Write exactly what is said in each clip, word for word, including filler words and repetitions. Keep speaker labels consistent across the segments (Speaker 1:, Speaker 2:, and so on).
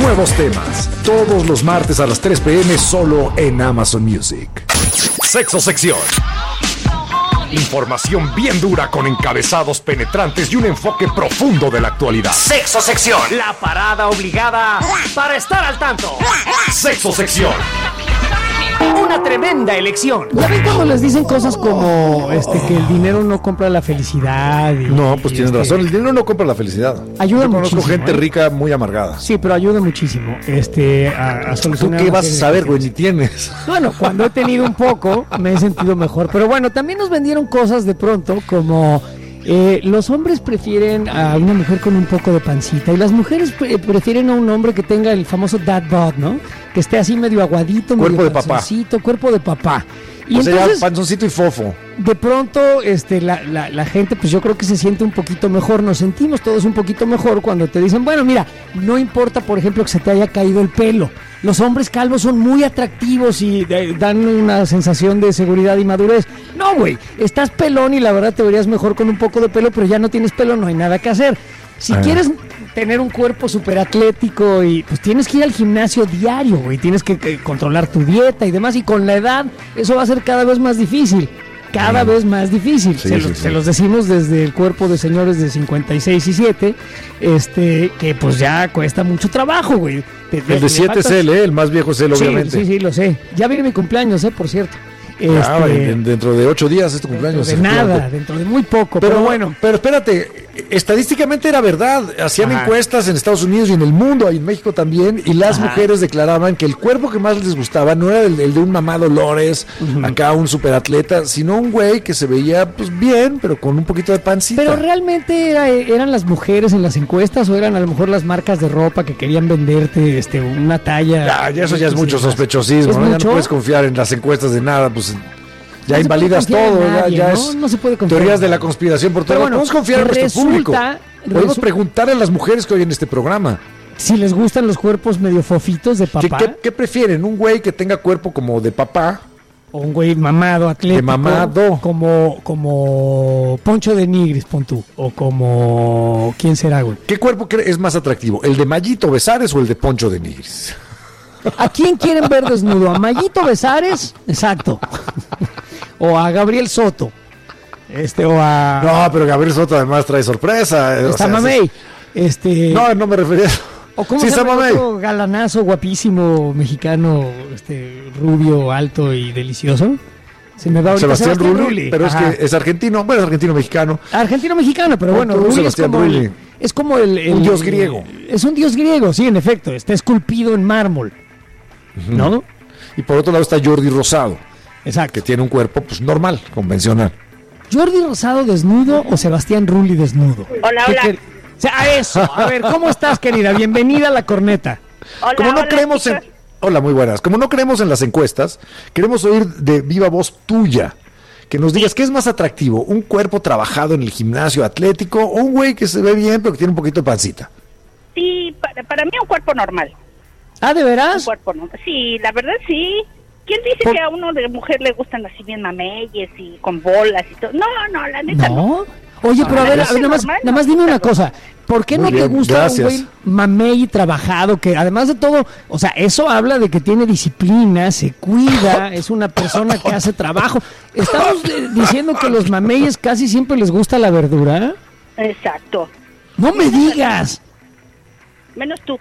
Speaker 1: nuevos temas. Todos los martes a las tres p.m. solo en Amazon Music. Sexo Sección. Información bien dura con encabezados penetrantes y un enfoque profundo de la actualidad.
Speaker 2: Sexo Sección. La parada obligada para estar al tanto.
Speaker 1: Sexo Sección.
Speaker 2: Una tremenda elección.
Speaker 3: ¿Ya ven cuando les dicen cosas como este que el dinero no compra la felicidad? Y,
Speaker 1: No, pues
Speaker 3: y
Speaker 1: tienes
Speaker 3: este,
Speaker 1: razón. El dinero no compra la felicidad.
Speaker 3: Ayuda
Speaker 1: Yo conozco
Speaker 3: muchísimo,
Speaker 1: gente
Speaker 3: ¿eh?
Speaker 1: rica muy amargada.
Speaker 3: Sí, pero ayuda muchísimo este, a, a
Speaker 1: ¿Tú
Speaker 3: solucionar.
Speaker 1: qué
Speaker 3: una
Speaker 1: vas a
Speaker 3: serie de
Speaker 1: saber, güey? Ni
Speaker 3: cuestiones.
Speaker 1: tienes.
Speaker 3: Bueno, cuando he tenido un poco, me he sentido mejor. Pero bueno, también nos vendieron cosas de pronto como... Eh, los hombres prefieren a una mujer con un poco de pancita y las mujeres pre- prefieren a un hombre que tenga el famoso dad bod, ¿no? Que esté así medio aguadito,
Speaker 1: Cuerpo
Speaker 3: medio
Speaker 1: de papá.
Speaker 3: panzoncito, cuerpo de papá. Y
Speaker 1: O sea,
Speaker 3: entonces,
Speaker 1: ya panzoncito y fofo.
Speaker 3: de pronto, este, la, la, la gente, pues yo creo que se siente un poquito mejor, nos sentimos todos un poquito mejor cuando te dicen, bueno, mira, no importa, por ejemplo, que se te haya caído el pelo. Los hombres calvos son muy atractivos y eh, dan una sensación de seguridad y madurez. No, güey, estás pelón y la verdad te verías mejor con un poco de pelo, pero ya no tienes pelo, no hay nada que hacer. Si
Speaker 1: Ah.
Speaker 3: quieres tener un cuerpo súper atlético y pues tienes que ir al gimnasio diario, güey, tienes que, que controlar tu dieta y demás, y con la edad eso va a ser cada vez más difícil. Cada vez más difícil.
Speaker 1: Sí,
Speaker 3: se,
Speaker 1: sí,
Speaker 3: los,
Speaker 1: sí.
Speaker 3: se los decimos desde el cuerpo de señores de cincuenta y seis y siete, este, que pues ya cuesta mucho trabajo, güey. Te- te-
Speaker 1: El de
Speaker 3: le
Speaker 1: siete es
Speaker 3: falta-
Speaker 1: él, ¿eh? El más viejo es él,
Speaker 3: Sí,
Speaker 1: obviamente.
Speaker 3: sí, sí, lo sé. Ya viene mi cumpleaños, eh, por cierto.
Speaker 1: Ya,
Speaker 3: Este,
Speaker 1: en- dentro de ocho días es tu
Speaker 3: dentro
Speaker 1: cumpleaños.
Speaker 3: de nada,
Speaker 1: efectivamente.
Speaker 3: dentro de muy poco,
Speaker 1: Pero,
Speaker 3: pero, bueno.
Speaker 1: pero espérate, estadísticamente era verdad. Hacían
Speaker 3: Ajá.
Speaker 1: encuestas en Estados Unidos y en el mundo, y en México también, y las
Speaker 3: Ajá.
Speaker 1: mujeres declaraban que el cuerpo que más les gustaba no era el, el de un mamá Dolores, acá un superatleta, sino un güey que se veía pues bien, pero con un poquito de pancita.
Speaker 3: Pero realmente era- eran las mujeres en las encuestas o eran a lo mejor las marcas de ropa que querían venderte este, una talla.
Speaker 1: Ya, ya eso ya es
Speaker 3: Sí,
Speaker 1: mucho
Speaker 3: sí,
Speaker 1: sospechosismo,
Speaker 3: ¿es
Speaker 1: ¿no? Ya
Speaker 3: mucho?
Speaker 1: no puedes confiar en las encuestas de nada, pues ya
Speaker 3: No se puede
Speaker 1: invalidas
Speaker 3: confiar en
Speaker 1: todo, ya-
Speaker 3: nadie,
Speaker 1: ya,
Speaker 3: ¿no?
Speaker 1: es
Speaker 3: No se puede confiar
Speaker 1: teorías
Speaker 3: en
Speaker 1: de la
Speaker 3: nadie.
Speaker 1: conspiración por todo.
Speaker 3: Pero bueno,
Speaker 1: Podemos confiar en nuestro
Speaker 3: resulta-
Speaker 1: público. Podemos
Speaker 3: resu-
Speaker 1: preguntar a las mujeres que oyen este programa.
Speaker 3: Si les gustan los cuerpos medio fofitos de
Speaker 1: ¿Qué,
Speaker 3: papá
Speaker 1: qué- qué prefieren? ¿Un güey que tenga cuerpo como de papá?
Speaker 3: o un güey mamado, atlético,
Speaker 1: De mamado.
Speaker 3: como como Poncho de Nigris, pon tú, o como ¿quién será, güey?
Speaker 1: ¿Qué cuerpo cre- es más atractivo? ¿El de Mayito Besares o el de Poncho de Nigris?
Speaker 3: ¿A quién quieren ver desnudo? ¿A Mayito Besares? Exacto. O a Gabriel Soto. Este o a
Speaker 1: No, pero Gabriel Soto además trae sorpresa. o
Speaker 3: Está
Speaker 1: sea,
Speaker 3: Mamey. Este
Speaker 1: es- No, no me refería a eso.
Speaker 3: o cómo
Speaker 1: Sí,
Speaker 3: se
Speaker 1: está
Speaker 3: llama el
Speaker 1: Mamey.
Speaker 3: otro galanazo guapísimo mexicano, este rubio, alto y delicioso. Se me va ahorita
Speaker 1: Sebastián, Rulli, pero
Speaker 3: Ajá.
Speaker 1: es que es argentino, bueno, es argentino-mexicano.
Speaker 3: Argentino-mexicano, pero
Speaker 1: No,
Speaker 3: bueno,
Speaker 1: tú,
Speaker 3: Rulli es
Speaker 1: Sebastián
Speaker 3: como,
Speaker 1: Rulli.
Speaker 3: el, es como el, el-
Speaker 1: Un dios griego.
Speaker 3: Es un dios griego, sí, en efecto. Está esculpido en mármol. ¿No?
Speaker 1: Y por otro lado está Jordi Rosado,
Speaker 3: Exacto.
Speaker 1: que tiene un cuerpo pues normal, convencional.
Speaker 3: ¿Jordi Rosado desnudo o Sebastián Rulli desnudo?
Speaker 4: Hola,
Speaker 3: ¿Qué
Speaker 4: hola.
Speaker 3: quer- O sea, a eso. A ver, ¿cómo estás, querida? Bienvenida a La Corneta.
Speaker 4: Hola,
Speaker 1: Como no
Speaker 4: hola,
Speaker 1: creemos en...
Speaker 4: chicos.
Speaker 1: Hola, muy buenas. Como no creemos en las encuestas, queremos oír de viva voz tuya. Que nos digas qué es más atractivo, un cuerpo trabajado en el gimnasio atlético o un güey que se ve bien pero que tiene un poquito de pancita.
Speaker 4: Sí, para, para mí un cuerpo normal.
Speaker 3: Ah, ¿de
Speaker 4: Un
Speaker 3: veras?
Speaker 4: cuerpo normal. Sí, la verdad sí. ¿Quién dice
Speaker 3: Por-
Speaker 4: que a uno de mujer le gustan así bien mameyes y con bolas y todo? No, no, la neta no.
Speaker 3: ¿No? Oye, pero a ver, a ver, nada más,
Speaker 4: normal,
Speaker 3: nada más
Speaker 4: no,
Speaker 3: dime una
Speaker 4: claro.
Speaker 3: cosa. ¿Por qué
Speaker 1: Muy
Speaker 3: no te
Speaker 1: bien,
Speaker 3: gusta
Speaker 1: gracias.
Speaker 3: un güey mamey trabajado? Que además de todo, o sea, eso habla de que tiene disciplina, se cuida, es una persona que hace trabajo. Estamos eh, diciendo que los mameyes casi siempre les gusta la verdura.
Speaker 4: Exacto.
Speaker 3: No me digas.
Speaker 4: Menos tú.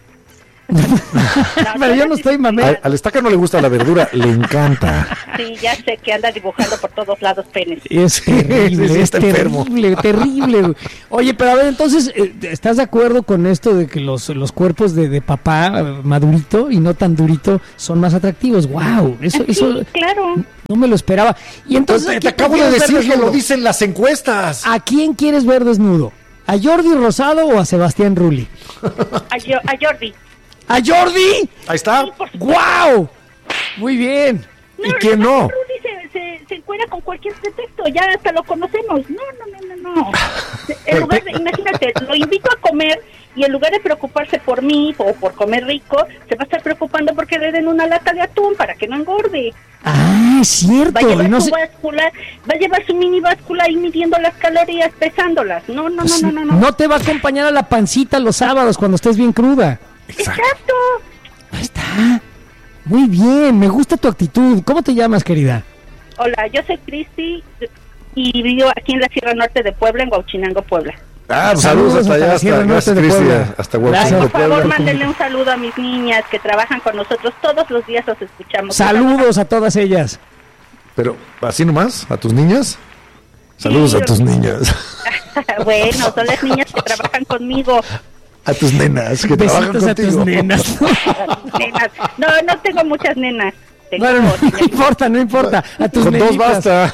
Speaker 3: Pero yo no estoy mamey.
Speaker 1: Al, al estaca no le gusta la verdura, le encanta.
Speaker 4: Sí, ya sé que anda dibujando por todos lados penes.
Speaker 3: Es terrible,
Speaker 1: Sí, sí,
Speaker 3: es
Speaker 1: está enfermo.
Speaker 3: terrible, terrible. güey. Oye, pero a ver, entonces, eh, ¿estás de acuerdo con esto de que los, los cuerpos de, de papá eh, madurito y no tan durito son más atractivos? ¡Wow! Eso,
Speaker 4: Sí,
Speaker 3: eso
Speaker 4: claro.
Speaker 3: no me lo esperaba. Y entonces,
Speaker 1: Entonces,
Speaker 3: ¿a
Speaker 1: te
Speaker 3: quién
Speaker 1: acabo de
Speaker 3: quieres ver
Speaker 1: decir que
Speaker 3: desnudo?
Speaker 1: lo dicen las encuestas.
Speaker 3: ¿A quién quieres ver desnudo? ¿A Jordi Rosado o a Sebastián Rulli?
Speaker 4: A, Jo- a Jordi.
Speaker 3: ¡A Jordi!
Speaker 1: Ahí está.
Speaker 4: Sí, por supuesto.
Speaker 3: ¡Wow! Muy bien.
Speaker 1: ¿Y quién no?
Speaker 4: Rudy se, se, se encuera con cualquier pretexto, ya hasta lo conocemos. No, no, no, no, no. En lugar de, imagínate, lo invito a comer y en lugar de preocuparse por mí o por comer rico, se va a estar preocupando porque le den una lata de atún para que no engorde.
Speaker 3: Ah, es cierto.
Speaker 4: Va a llevar
Speaker 3: y no
Speaker 4: su
Speaker 3: sé-
Speaker 4: báscula, va a llevar su mini báscula ahí midiendo las calorías, pesándolas. No, no,
Speaker 3: pues,
Speaker 4: no, no, no, no.
Speaker 3: no te va a acompañar a la pancita los sábados cuando estés bien cruda.
Speaker 1: Exacto.
Speaker 4: Exacto.
Speaker 3: Ahí está. Muy bien, me gusta tu actitud. ¿Cómo te llamas, querida?
Speaker 4: Hola, yo soy Cristi y vivo aquí en la Sierra Norte de Puebla, en Huauchinango, Puebla.
Speaker 1: Ah, pues
Speaker 3: Saludos
Speaker 1: saludos hasta
Speaker 3: hasta
Speaker 1: allá,
Speaker 3: la
Speaker 1: hasta,
Speaker 3: Sierra Norte
Speaker 1: gracias,
Speaker 3: de
Speaker 1: Cristi,
Speaker 3: Puebla.
Speaker 1: hasta
Speaker 3: Gracias.
Speaker 1: Huauchinango,
Speaker 4: Por favor,
Speaker 1: Puebla.
Speaker 4: mándenle un saludo a mis niñas que trabajan con nosotros. Todos los días los escuchamos.
Speaker 3: Saludos a todas ellas.
Speaker 1: Pero, ¿así nomás? ¿A tus niñas? Saludos
Speaker 4: Sí,
Speaker 1: a tus niñas.
Speaker 4: Bueno, son las niñas que trabajan conmigo.
Speaker 1: A tus nenas que trabajan
Speaker 3: Besitos a tus
Speaker 1: contigo.
Speaker 3: nenas.
Speaker 4: Nenas. No, no tengo muchas nenas. Tengo
Speaker 3: Bueno, no,
Speaker 4: dos.
Speaker 3: no importa, no importa. A tus
Speaker 1: Con dos
Speaker 3: nenitas.
Speaker 1: basta.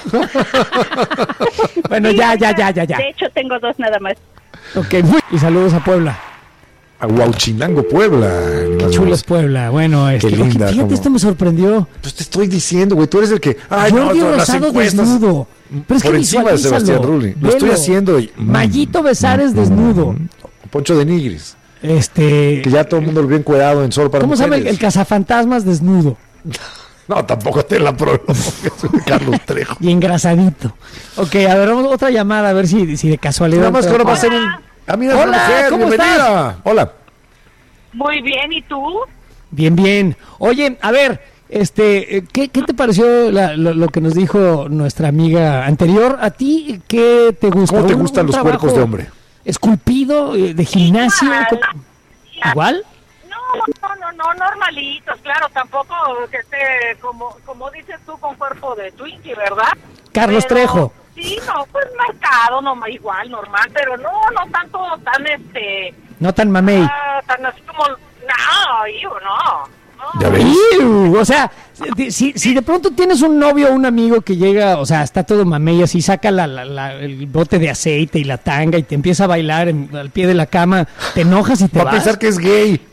Speaker 3: Bueno, ya, ya, ya, ya, ya.
Speaker 4: De hecho, tengo dos nada más.
Speaker 3: Ok, muy- y saludos a Puebla.
Speaker 1: A Huauchinango, Puebla.
Speaker 3: Qué chulo es Puebla. Bueno, este,
Speaker 1: Qué
Speaker 3: oye,
Speaker 1: linda,
Speaker 3: fíjate,
Speaker 1: cómo-
Speaker 3: esto me sorprendió.
Speaker 1: Pues te estoy diciendo, güey, tú eres el que... Ay,
Speaker 3: Jordi
Speaker 1: no, las
Speaker 3: Rosado
Speaker 1: encuestas.
Speaker 3: desnudo. Pero es
Speaker 1: Por
Speaker 3: que
Speaker 1: encima de
Speaker 3: visualízalo,
Speaker 1: Sebastián Rulli. Lo estoy
Speaker 3: velo.
Speaker 1: haciendo. Y, mm,
Speaker 3: Mayito Besares desnudo.
Speaker 1: Poncho de Nigris.
Speaker 3: Este,
Speaker 1: Que ya todo el mundo lo vio encuerado en Solo para
Speaker 3: ¿cómo se llama? El,
Speaker 1: Mujeres.
Speaker 3: el cazafantasmas desnudo
Speaker 1: No, tampoco te la pronuncia, Carlos Trejo.
Speaker 3: y engrasadito. Ok, a ver, vamos, otra llamada, a ver si, si de casualidad.
Speaker 1: Nada más que ahora va a ser un...
Speaker 4: Hola.
Speaker 1: Ah, mira, es
Speaker 3: Hola,
Speaker 1: una mujer,
Speaker 3: ¿cómo
Speaker 1: bienvenida. Hola.
Speaker 4: Muy bien, ¿y tú?
Speaker 3: Bien, bien. Oye, a ver, este, eh, ¿qué, qué te pareció la- lo, lo que nos dijo nuestra amiga anterior? ¿A ti qué te gusta?
Speaker 1: ¿Cómo te
Speaker 3: ¿Un-
Speaker 1: gustan
Speaker 3: un
Speaker 1: los
Speaker 3: trabajo
Speaker 1: cuerpos de hombre?
Speaker 3: ¿Esculpido, eh, de gimnasio?
Speaker 4: Igual.
Speaker 3: ¿Cómo- ¿Igual?
Speaker 5: No, no, no, no, normalitos, claro, tampoco que esté, como como dices tú, con cuerpo de Twinkie, ¿verdad?
Speaker 3: Carlos
Speaker 5: Pero,
Speaker 3: Trejo.
Speaker 5: Sí, no, pues marcado, no, igual, normal, pero no, no tanto, tan, este,
Speaker 3: No tan mamey.
Speaker 5: ah, tan así como, no, hijo, no. no.
Speaker 1: Ya ves.
Speaker 3: ¡Iu! O sea, si, si- si de pronto tienes un novio o un amigo que llega, o sea, está todo mamey, así saca la, la- la- el bote de aceite y la tanga y te empieza a bailar en- al pie de la cama, te enojas y te
Speaker 1: Va a
Speaker 3: vas.
Speaker 1: pensar que es gay.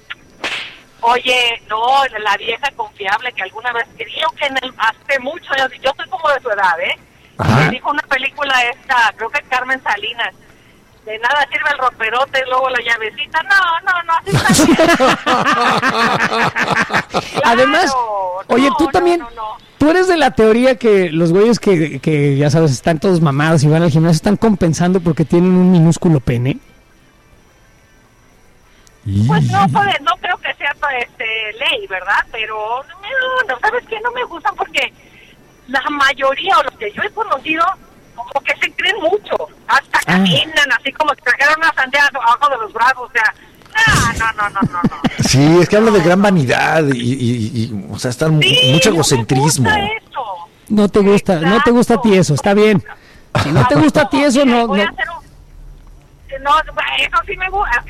Speaker 5: Oye, no, la vieja confiable que alguna vez, creo que en el, hace mucho, yo, yo estoy como de su edad, ¿eh?
Speaker 1: Ajá.
Speaker 5: Me dijo una película esta, creo que Carmen Salinas, de nada sirve el roperote, luego la llavecita, no, no, no, así está bien.
Speaker 3: Además,
Speaker 5: Claro,
Speaker 3: oye,
Speaker 5: no,
Speaker 3: tú
Speaker 5: no,
Speaker 3: también,
Speaker 5: no, no.
Speaker 3: tú eres de la teoría que los güeyes que, que, ya sabes, están todos mamados y van al gimnasio están compensando porque tienen un minúsculo pene.
Speaker 5: Pues no, pues, no creo que sea este, ley, ¿verdad? Pero no, no, ¿sabes qué? No me gustan porque la mayoría o los que yo he conocido como que se creen mucho. Hasta
Speaker 3: Ah.
Speaker 5: caminan así como si trajeran una sandía abajo de los brazos. O sea, no, no, no, no, no. no.
Speaker 1: Sí, es que habla de gran vanidad y, y- y- o sea, está mu-
Speaker 5: Sí,
Speaker 1: mucho
Speaker 5: no me
Speaker 1: egocentrismo.
Speaker 5: gusta eso.
Speaker 3: No te gusta, no te gusta a ti eso, está bien. Si no te gusta a ti eso,
Speaker 5: Mira,
Speaker 3: no,
Speaker 5: voy a
Speaker 3: no.
Speaker 5: hacer un- No, eso sí me gusta.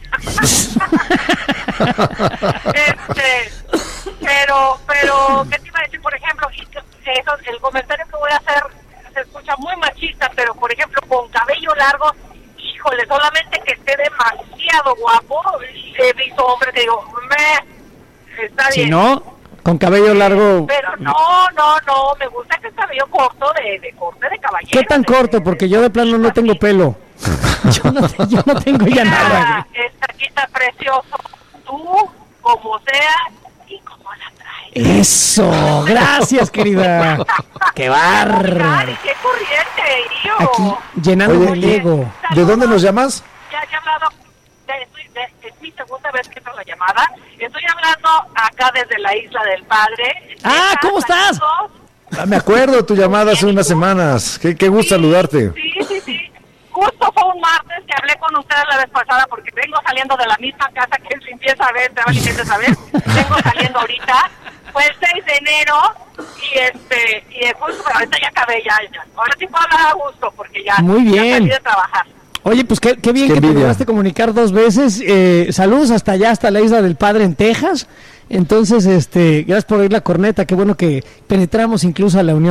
Speaker 5: este, pero, pero, ¿qué te iba a decir? Por ejemplo, y que- eso, el comentario que voy a hacer se escucha muy machista, pero por ejemplo, con cabello largo, híjole, solamente que esté demasiado guapo, y he visto hombres que digo, me, está
Speaker 3: Si
Speaker 5: bien.
Speaker 3: no, con cabello largo.
Speaker 5: Pero no, no, no, me gusta que el cabello corto, de, de corte de caballero.
Speaker 3: ¿Qué tan
Speaker 5: de-
Speaker 3: corto?
Speaker 5: de-
Speaker 3: Porque yo de plano no tengo pelo. Yo no, te- yo no tengo ya nada.
Speaker 5: Mira, esta aquí está precioso. Tú, como sea, y como la traes.
Speaker 3: Güey. Eso, gracias, querida. Qué
Speaker 5: Ay,
Speaker 3: bárbaro.
Speaker 5: qué corriente, tío.
Speaker 3: Aquí, llenando
Speaker 1: Oye,
Speaker 3: el ego.
Speaker 1: ¿De dónde nos llamas?
Speaker 5: Ya he hablado, de- estoy- de- es mi segunda vez que entro la llamada. Estoy hablando acá desde la Isla del Padre.
Speaker 3: Ah, ¿cómo estás?
Speaker 5: amigos?
Speaker 1: Ah, me acuerdo de tu llamada hace unas semanas. Qué, qué gusto saludarte.
Speaker 5: Sí, sí, sí. Justo fue un martes que hablé con ustedes la vez pasada porque vengo saliendo de la misma casa que es limpieza a ver, te va a limpieza a ver. Vengo saliendo ahorita. Fue el seis de enero y este, y justo, pero ahorita ya acabé ya, ya. Ahora sí puedo hablar a gusto porque ya,
Speaker 3: Muy bien.
Speaker 5: ya salí de trabajar.
Speaker 3: Oye, pues qué, qué bien
Speaker 1: Qué
Speaker 3: que te
Speaker 1: envidia.
Speaker 3: lograste comunicar dos veces. Eh, saludos hasta allá, hasta la Isla del Padre en Texas. Entonces, este, gracias por oír la corneta. Qué bueno que penetramos incluso a la Unión